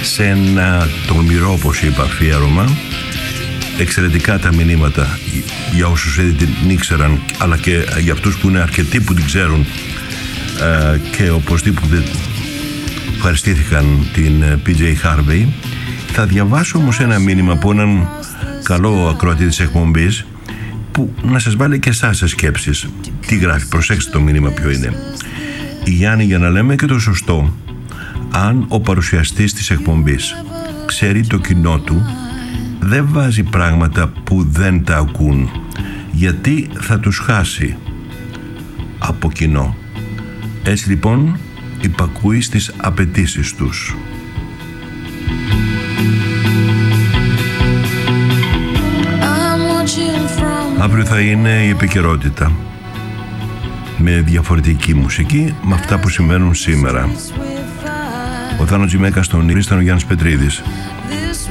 σε ένα τολμηρό, όπως είπα, αφιέρωμα. Εξαιρετικά τα μηνύματα για όσους δεν την ήξεραν, αλλά και για αυτούς που είναι αρκετοί που την ξέρουν, και οπωσδήποτε ευχαριστήθηκαν την PJ Harvey. Θα διαβάσω όμως ένα μήνυμα από έναν καλό ακροατή της εκπομπής, που να σας βάλει και εσάς σε σκέψεις. Τι γράφει, προσέξτε το μήνυμα ποιο είναι. Γιάννη, για να λέμε και το σωστό, αν ο παρουσιαστής της εκπομπής ξέρει το κοινό του, δεν βάζει πράγματα που δεν τα ακούν, γιατί θα τους χάσει από κοινό. Έτσι λοιπόν υπακούει στις απαιτήσεις τους. Αύριο θα είναι η επικαιρότητα, με διαφορετική μουσική, με αυτά που συμβαίνουν σήμερα. Ο Θάνος Τζιμέκας στον Ήρη, ήταν ο Γιάννης Πετρίδης.